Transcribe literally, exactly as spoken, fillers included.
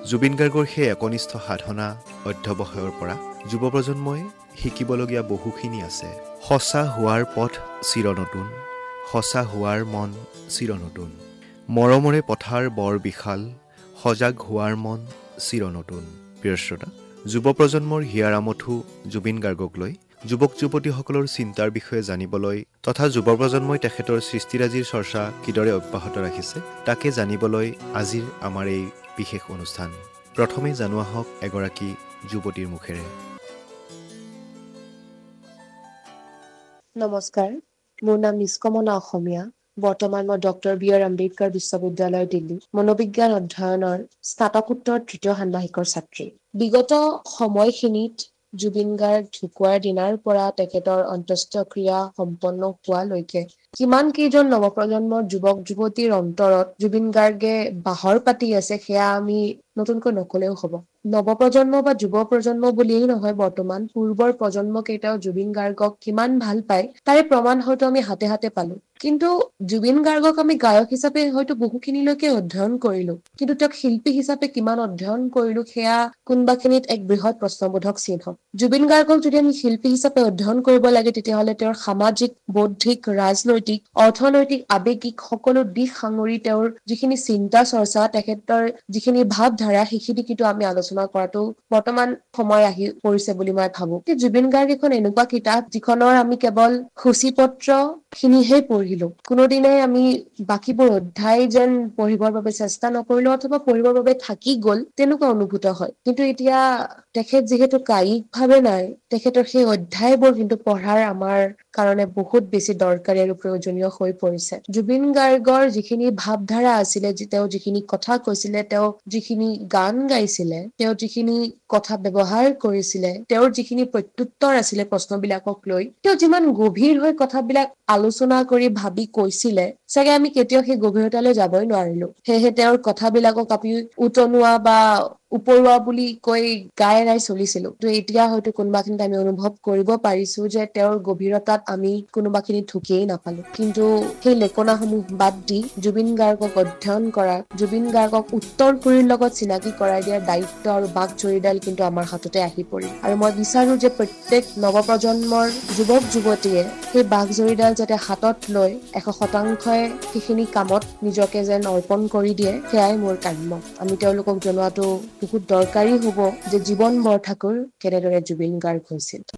জুবিন গাৰ্গৰ সেই একনিষ্ঠ সাধনা অধ্যৱসায়ৰ পৰা যুৱ প্ৰজন্মই শিকিবলগীয়া বহুখিনি আছে। সঁচা হোৱাৰ পথ চিৰ নতুন, সঁচা হোৱাৰ মন চিৰ নতুন, মৰমৰে পথাৰ বৰ বিশাল, সজাগ হোৱাৰ মন চিৰ নতুন। প্ৰিয় শ্ৰোতা, যুৱ প্ৰজন্মৰ হিয়াৰামঠু জুবিন গাৰ্গক লৈ যুৱক যুৱতীসকলৰ চিন্তাৰ বিষয়ে জানিবলৈ তথা যুৱ প্ৰজন্মই তেখেতৰ সৃষ্টিৰাজিৰ চৰ্চা কিদৰে অব্যাহত ৰাখিছে তাকে জানিবলৈ আজিৰ আমাৰ এই বিশেষ অনুষ্ঠান। প্ৰথমে জনোৱা হওক এগৰাকী যুৱতীৰ মুখেৰে। নমস্কাৰ, মোৰ নাম নিষ্কমনা অসমীয়া। বৰ্তমান মই ডক্টৰ বি আৰ আম্বেদকাৰ বিশ্ববিদ্যালয় দিল্লী মনোবিজ্ঞান অধ্যয়নৰ স্নাতকোত্তৰ তৃতীয় ষান্মাসিকৰ ছাত্ৰী। বিগত সময়খিনিত জুবিন গাৰ্গ ঢুকুৱাৰ দিনাৰ পৰা তেখেতৰ অন্ত্যেষ্টিক্ৰিয়া সম্পন্ন হোৱালৈকে কিমান কেইজন নৱপ্ৰজন্মৰ যুৱক যুৱতীৰ অন্তৰত জুবিন গাৰ্গে বাহৰ পাতি আছে সেয়া আমি নতুনকৈ নকলেও হ'ব। নৱপ্ৰজন্ম বা যুৱ প্ৰজন্ম বুলিয়েই নহয়, বৰ্তমান পূৰ্বৰ প্ৰজন্ম কেইটাও জুবিন গাৰ্গক কিমান ভাল পায় তাৰে প্ৰমাণ হয়তো আমি হাতে হাতে পালো। কিন্তু জুবিন গাৰ্গক আমি গায়ক হিচাপে হয়তো বহুখিনিলৈকে অধ্যয়ন কৰিলো, কিন্তু তেওঁক শিল্পী হিচাপে কিমান অধ্যয়ন কৰিলো সেয়া কোনোবাখিনিত এক বৃহৎ প্ৰশ্নবোধক চিহ্ন। জুবিন গাৰ্গক যদি আমি শিল্পী হিচাপে অধ্যয়ন কৰিব লাগে তেতিয়াহ'লে তেওঁৰ সামাজিক, বৌদ্ধিক, ৰাজনৈতিক, অৰ্থনৈতিক, আৱেগিক সকলো দিশ সাঙুৰি তেওঁৰ যিখিনি চিন্তা চৰ্চা, তেখেতৰ যিখিনি ভাৱধাৰা সেইখিনি কিন্তু আমি আলোচনা কৰাটো বৰ্তমান সময় আহি পৰিছে বুলি মই ভাবো। জুবিন গাৰ্গ এখন এনেকুৱা কিতাপ যিখনৰ আমি কেৱল সূচীপত্ৰ খিনিহে পঢ়িলো, কোনোদিনাই আমি বাকীবোৰ অধ্যায় যেন পঢ়িবৰ বাবে চেষ্টা নকৰিলো অথবা পঢ়িবৰ বাবে থাকি গ'ল তেনেকুৱা অনুভূত হয়। কিন্তু এতিয়া তেখেত যিহেতু কায়িক ভাৱে নাই, তেখেতৰ সেই অধ্যায়বোৰ কিন্তু পঢ়াৰ আমাৰ কাৰণে বহুত বেছি দৰকাৰী আৰু প্ৰয়োজনীয় হৈ পৰিছে। জুবিন গাৰ্গৰ যিখিনি ভাৱধাৰা আছিলে, তেওঁ যিখিনি কথা কৈছিলে, তেওঁ যিখিনি গান গাইছিলে, তেওঁ যিখিনি কথা ব্যৱহাৰ কৰিছিলে, তেওঁৰ যিখিনি প্ৰত্যুত্তৰ আছিলে প্ৰশ্নবিলাকক লৈ, তেওঁ যিমান গভীৰ হৈ কথাবিলাক আলোচনা কৰি ভাবি কৈছিলে, চাগে আমি কেতিয়াও সেই গভীৰতালৈ যাবই নোৱাৰিলো। সেয়েহে তেওঁৰ কথাবিলাকক আমি উতনুৱা বা উপৰুৱা বুলি কৈ গাই গাই চলিছিলো। তো এতিয়া হয়তো কোনোবাখিনিত আমি অনুভৱ কৰিব পাৰিছো যে তেওঁৰ গভীৰতাত আমি কোনোবাখিনি ঢুকিয়েই নাপালো। কিন্তু সেই লেখনাসমূহ বাদ দি জুবিন গাৰ্গক অধ্যয়ন কৰা, জুবিন গাৰ্গক উত্তৰসূৰীৰ লগত চিনাকি কৰাই দিয়াৰ দায়িত্ব আৰু বাক জৰীডাল কিন্তু আমাৰ হাততে আহি পৰিল। আৰু মই বিচাৰো যে প্ৰত্যেক নৱপ্ৰজন্মৰ যুৱক যুৱতীয়ে সেই বাক জৰীডাল যাতে হাতত লৈ এশ শতাংশই সেইখিনি কামত নিজকে যেন অৰ্পণ কৰি দিয়ে, সেয়াই মোৰ কাম্য। আমি তেওঁলোকক জনোৱাটো বহুত দৰকাৰী হ'ব যে জীৱন বৰঠাকুৰ কেনেদৰে জুবিন গাৰ্গ হৈছিল।